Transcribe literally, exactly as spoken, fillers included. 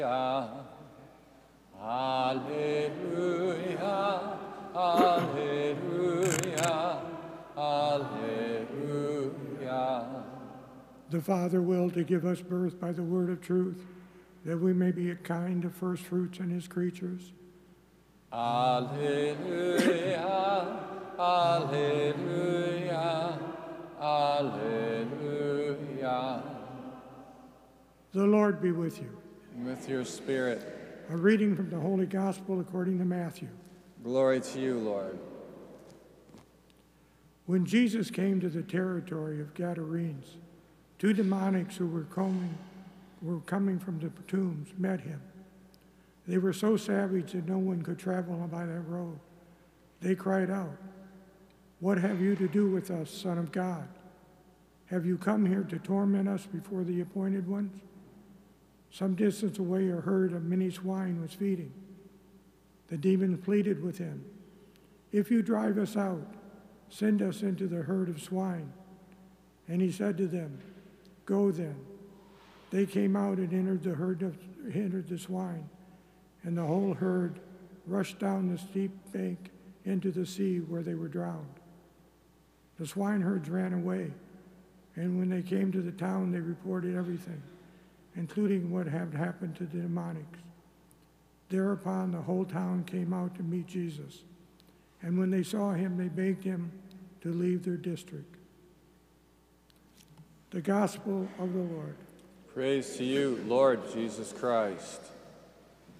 Alleluia, alleluia, alleluia. The Father willed to give us birth by the word of truth, that we may be a kind of first fruits in his creatures. Alleluia, alleluia, alleluia. The Lord be with you. And with your spirit. A reading from the Holy Gospel according to Matthew. Glory to you, Lord. When Jesus came to the territory of Gadarenes, two demoniacs who were coming, were coming from the tombs met him. They were so savage that no one could travel by that road. They cried out, "What have you to do with us, Son of God? Have you come here to torment us before the appointed ones?" Some distance away, a herd of many swine was feeding. The demons pleaded with him, "If you drive us out, send us into the herd of swine." And he said to them, "Go then." They came out and entered the herd of entered the swine, and the whole herd rushed down the steep bank into the sea where they were drowned. The swineherds ran away, and when they came to the town, they reported everything, including what had happened to the demoniacs. Thereupon the whole town came out to meet Jesus, and when they saw him, they begged him to leave their district. The Gospel of the Lord. Praise to you, Lord Jesus Christ.